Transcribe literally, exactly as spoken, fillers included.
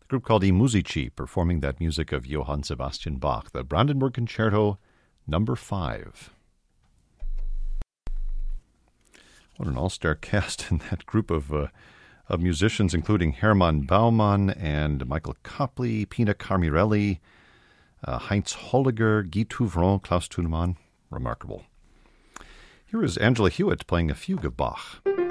A group called I Musici performing that music of Johann Sebastian Bach, the Brandenburg Concerto number five. What an all-star cast in that group of uh, of musicians, including Hermann Baumann and Michael Copley, Pina Carmirelli, uh, Heinz Holliger, Guy Touvron, Klaus Thunemann. Remarkable. Here is Angela Hewitt playing a fugue of Bach.